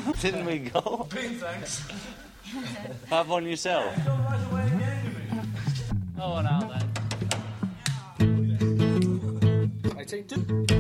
Didn't we go? Thanks. Have one yourself. Oh, now then. 18.